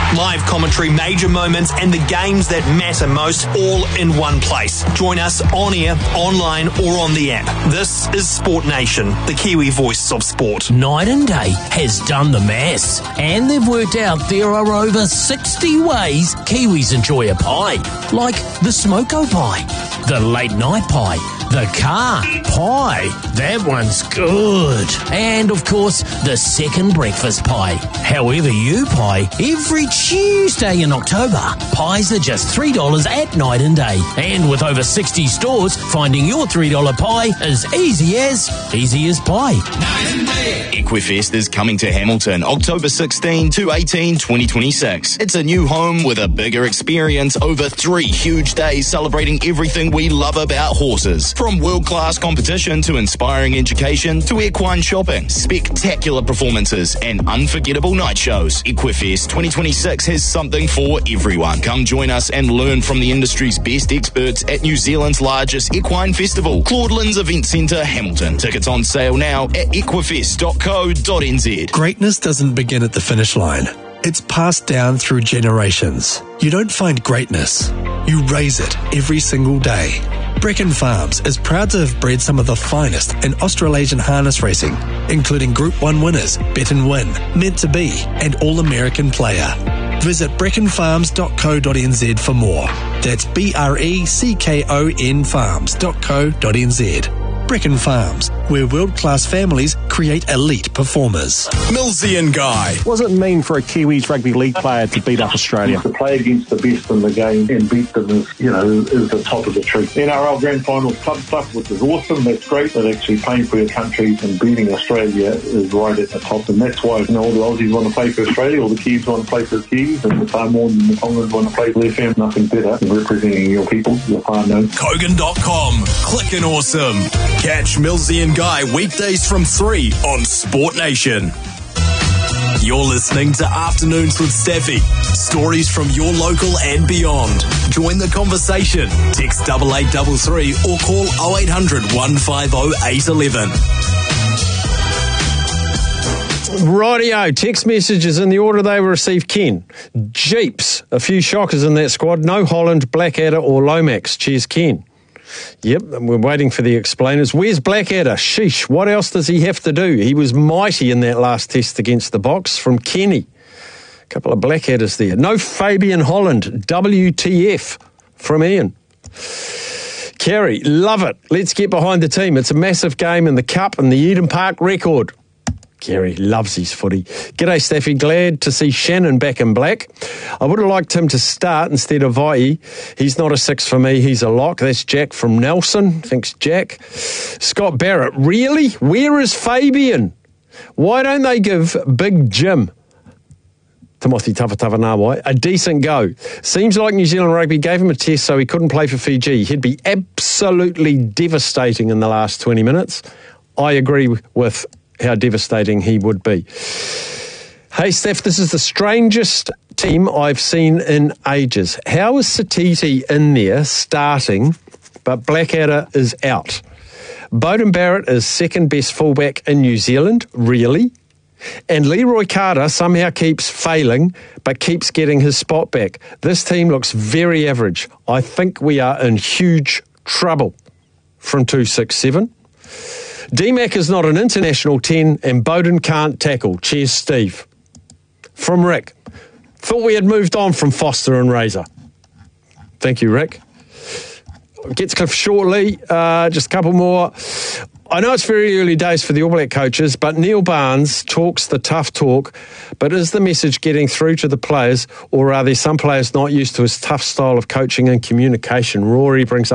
Live commentary, major moments, and the games that matter most all in one place. Join us on air, online, or on the app. This is Sport Nation, the Kiwi voice of sport. Night and Day has done the maths, and they've worked out there are over 60 ways Kiwis enjoy a pie. Like the smoko pie, the late night pie, the car pie, that one's good. And of course, the second breakfast pie. However you pie, every Tuesday in October, pies are just $3 at Night and Day. And with over 60 stores, finding your $3 pie is easy as pie. Night and Day. Equifest is coming to Hamilton, October 16 to 18, 2026. It's a new home with a bigger experience over 3 huge days celebrating everything we love about horses. From world-class competition to inspiring education to equine shopping, spectacular performances and unforgettable night shows. Equifest 2026 has something for everyone. Come join us and learn from the industry's best experts at New Zealand's largest equine festival, Claudelands Event Centre, Hamilton. Tickets on sale now at equifest.co.nz. Greatness doesn't begin at the finish line. It's passed down through generations. You don't find greatness. You raise it every single day. Brecon Farms is proud to have bred some of the finest in Australasian harness racing, including Group 1 winners, Bet and Win, Meant to Be, and All-American Player. Visit brecconfarms.co.nz for more. That's BRECKON farms.co.nz. Brecon Farms, where world-class families create elite performers. Millsy and Guy. What does it mean for a Kiwis rugby league player to beat up Australia? To play against the best in the game and beat them is the top of the tree. NRL Grand Finals club stuff, which is awesome, that's great, but actually playing for your country and beating Australia is right at the top, and that's why all the Aussies want to play for Australia, all the Kiwis want to play for the Kiwis, and the Samoans and the Tongans want to play for their family. Nothing better than representing your people, your whānau. Kogan.com. Clickin' awesome. Catch Millsy and Guy weekdays from 3 on Sport Nation. You're listening to Afternoons with Staffy. Stories from your local and beyond. Join the conversation. Text 8833 or call 0800 150 811. Rightio, text messages in the order they were received. Ken, Jeeps, a few shockers in that squad. No Holland, Blackadder or Lomax. Cheers, Ken. Yep, we're waiting for the explainers. Where's Blackadder? Sheesh, what else does he have to do? He was mighty in that last test against the Box. From Kenny. A couple of Blackadders there. No Fabian Holland. WTF from Ian. Kerry, love it. Let's get behind the team. It's a massive game in the Cup and the Eden Park record. Kerry loves his footy. G'day, Staffy. Glad to see Shannon back in black. I would have liked him to start instead of Vai. He's not a 6 for me. He's a lock. That's Jack from Nelson. Thanks, Jack. Scott Barrett. Really? Where is Fabian? Why don't they give Big Jim, Timothy Tawhatawhanawai, a decent go? Seems like New Zealand Rugby gave him a test so he couldn't play for Fiji. He'd be absolutely devastating in the last 20 minutes. I agree with how devastating he would be. Hey, Steph, this is the strangest team I've seen in ages. How is Satiti in there starting, but Blackadder is out? Beauden Barrett is second best fullback in New Zealand, really? And Leroy Carter somehow keeps failing, but keeps getting his spot back. This team looks very average. I think we are in huge trouble. From 267. DMAC is not an international 10 and Beauden can't tackle. Cheers, Steve. From Rick. Thought we had moved on from Foster and Razor. Thank you, Rick. Gets Cliff shortly. Just a couple more. I know it's very early days for the All Black coaches, but Neil Barnes talks the tough talk. But is the message getting through to the players, or are there some players not used to his tough style of coaching and communication? Rory brings up